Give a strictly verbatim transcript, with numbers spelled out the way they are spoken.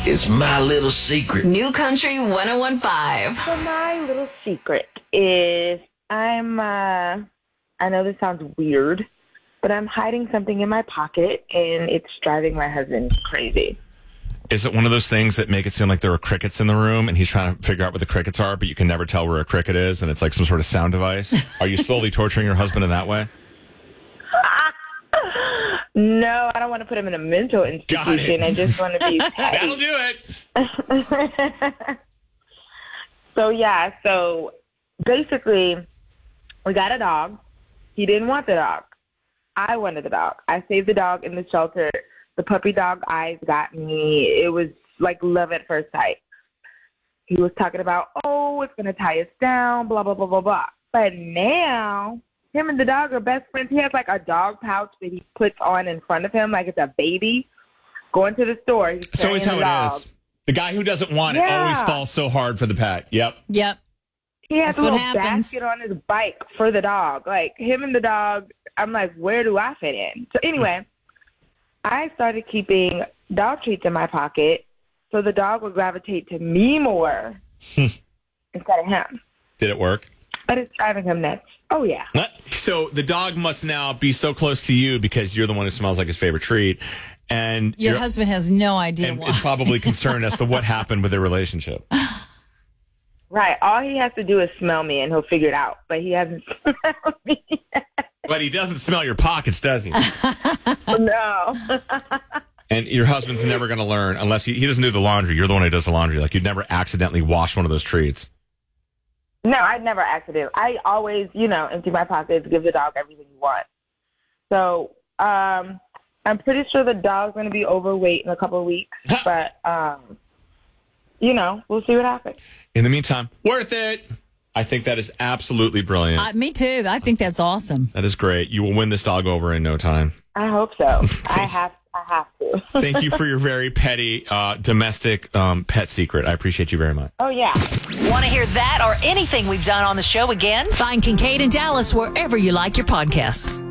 is my little secret. New Country one oh one point five. So my little secret is I'm, uh, I know this sounds weird, but I'm hiding something in my pocket, and it's driving my husband crazy. Is it one of those things that make it seem like there are crickets in the room and he's trying to figure out what the crickets are, but you can never tell where a cricket is and it's like some sort of sound device? Are you slowly torturing your husband in that way? No, I don't want to put him in a mental institution. I just want to be petty. That'll do it. So, yeah, so basically we got a dog. He didn't want the dog. I wanted the dog. I saved the dog in the shelter. The puppy dog eyes got me. It was like love at first sight. He was talking about, oh, it's going to tie us down, blah, blah, blah, blah, blah. But now, him and the dog are best friends. He has like a dog pouch that he puts on in front of him like it's a baby. Going to the store. He's It's always how the it dog. is. The guy who doesn't want it Yeah. always falls so hard for the pet. Yep. Yep. He has That's a what little happens. basket on his bike for the dog. Like, him and the dog, I'm like, where do I fit in? So anyway, I started keeping dog treats in my pocket so the dog would gravitate to me more instead of him. Did it work? But it's driving him nuts. Oh, yeah. So the dog must now be so close to you because you're the one who smells like his favorite treat. And Your you're- husband has no idea and why. is probably concerned as to what happened with their relationship. Right. All he has to do is smell me, and he'll figure it out. But he hasn't smelled me yet. But he doesn't smell your pockets, does he? No. And your husband's never going to learn unless he, he doesn't do the laundry. You're the one who does the laundry. Like, you'd never accidentally wash one of those treats. No, I'd never accident. I always, you know, empty my pockets, give the dog everything he wants. So um, I'm pretty sure the dog's going to be overweight in a couple of weeks. But, um, you know, we'll see what happens. In the meantime, worth it. I think that is absolutely brilliant. Uh, me too. I think that's awesome. That is great. You will win this dog over in no time. I hope so. I have I have to. Thank you for your very petty uh, domestic um, pet secret. I appreciate you very much. Oh, yeah. Want to hear that or anything we've done on the show again? Find Kincaid and Dallas wherever you like your podcasts.